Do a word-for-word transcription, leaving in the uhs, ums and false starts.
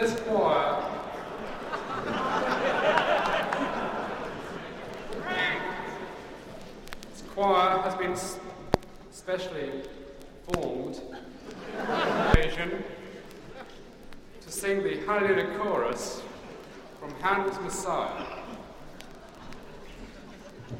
This choir this choir has been s- specially formed on occasion to sing the Hallelujah chorus from Handel's Messiah.